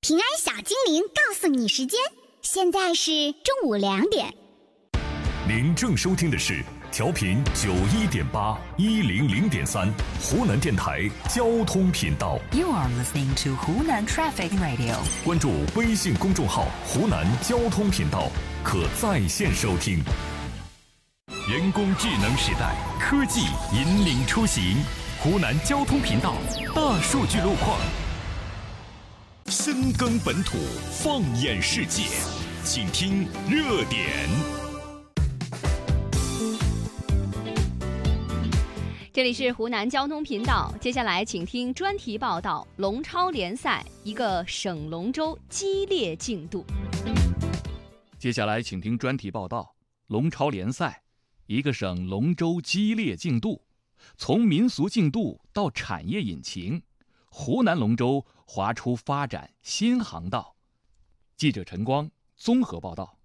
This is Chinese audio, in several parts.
平安小精灵告诉你时间，现在是中午2点。 您正收听的是调频91.8、100.3湖南电台交通频道。 You are listening to 湖南 Traffic Radio。 关注微信公众号“湖南交通频道”，可在线收听。人工智能时代，科技引领出行。湖南交通频道大数据路况，深耕本土，放眼世界，请听热点。 这里是湖南交通频道，接下来请听专题报道：龙超联赛一个省龙舟激烈竞渡。 接下来请听专题报道：龙超联赛一个省龙舟激烈竞渡。从民俗竞渡到产业引擎，湖南龙舟划出发展新航道。记者陈光综合报道。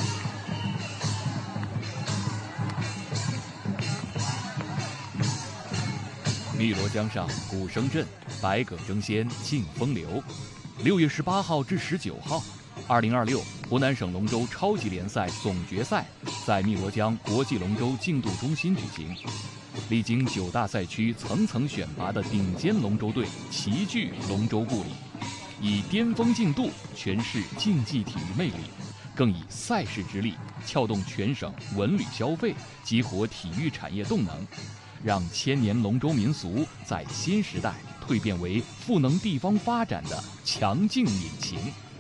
汨罗江上鼓声震，百舸争先竞风流。6月18号至19号，2026湖南省龙舟超级联赛总决赛在汨罗江国际龙舟竞渡中心举行。历经9大赛区层层选拔的顶尖龙舟队齐聚龙舟故里，以巅峰竞渡诠释竞技体育魅力，更以赛事之力撬动全省文旅消费，激活体育产业动能，让千年龙舟民俗在新时代蜕变为赋能地方发展的强劲引擎。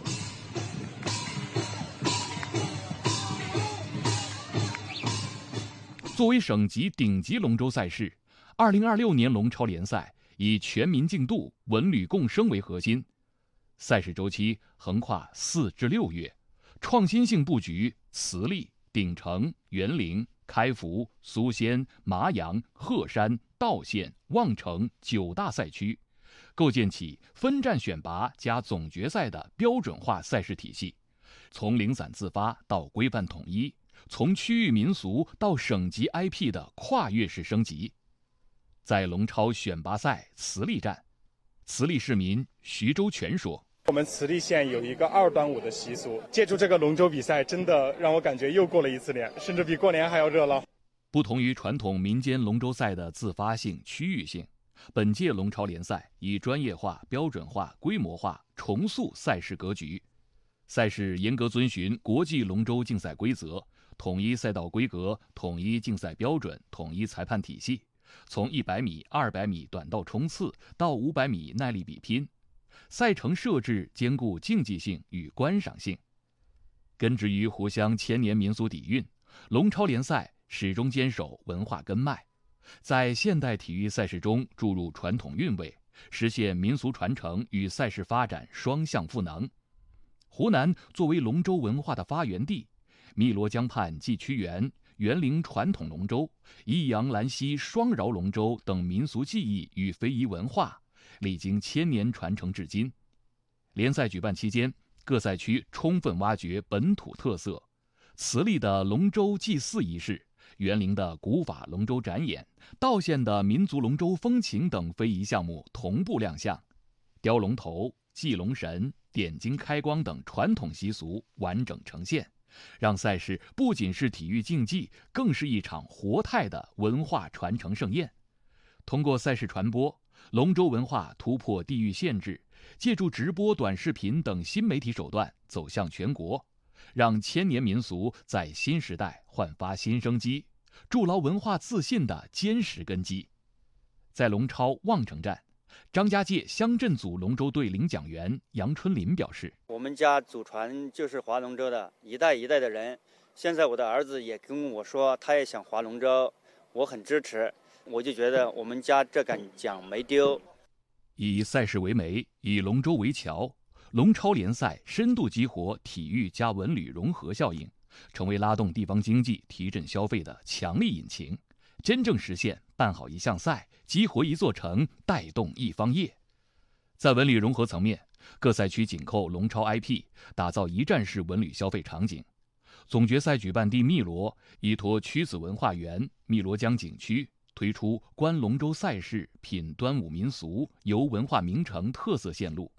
作为省级顶级龙舟赛事，2026年龙超联赛以全民竞渡、文旅共生为核心，赛事周期横跨4至6月，创新性布局慈利、鼎城、沅陵、开福、苏仙、麻阳、鹤山、道县、望城9大赛区，构建起分站选拔加总决赛的标准化赛事体系，从零散自发到规范统一，从区域民俗到省级 IP 的跨越式升级。在龙超选拔赛慈利站，慈利市民徐周全说：“ 我们慈利县有一个2端午的习俗，借助这个龙舟比赛，真的让我感觉又过了一次年，甚至比过年还要热闹。” 不同于传统民间龙舟赛的自发性、区域性，本届龙超联赛以专业化、标准化、规模化重塑赛事格局。赛事严格遵循国际龙舟竞赛规则，统一赛道规格，统一竞赛标准，统一裁判体系，从100米、200米短道冲刺到500米耐力比拼，赛程设置兼顾竞技性与观赏性。根植于湖湘千年民俗底蕴，龙超联赛始终坚守文化根脉，在现代体育赛事中注入传统韵味，实现民俗传承与赛事发展双向赋能。湖南作为龙舟文化的发源地，汨罗江畔祭屈原、沅陵传统龙舟、益阳兰溪双饶龙舟等民俗技艺与非遗文化，历经千年传承至今。联赛举办期间，各赛区充分挖掘本土特色，慈利的龙舟祭祀仪式、沅陵的古法龙舟展演、道县的民族龙舟风情等非遗项目同步亮相，雕龙头、祭龙神、点睛开光等传统习俗完整呈现，让赛事不仅是体育竞技，更是一场活态的文化传承盛宴。通过赛事传播，龙舟文化突破地域限制，借助直播、短视频等新媒体手段走向全国，让千年民俗在新时代焕发新生机，筑牢文化自信的坚实根基。在龙超望城站，张家界乡镇组龙舟队领奖员杨春林表示：“ 我们家祖传就是划龙舟的，一代一代的人。现在我的儿子也跟我说，他也想划龙舟，我很支持。我就觉得我们家这杆奖没丢。” 以赛事为媒，以龙舟为桥，龙超联赛深度激活体育加文旅融合效应，成为拉动地方经济、提振消费的强力引擎，真正实现办好一项赛，激活一座城，带动一方业。在文旅融合层面，各赛区紧扣龙超 IP， 打造一站式文旅消费场景。总决赛举办地汨罗，依托曲子文化园、汨罗江景区，推出观龙舟赛事、品端午民俗、游文化名城特色线路，